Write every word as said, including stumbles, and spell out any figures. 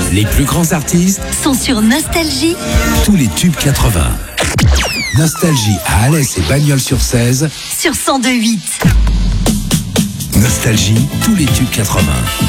Les plus grands artistes sont sur Nostalgie. Tous les tubes quatre-vingts. Nostalgie à Alès et Bagnols-sur-Cèze sur cent deux huit. Nostalgie, tous les tubes quatre-vingts.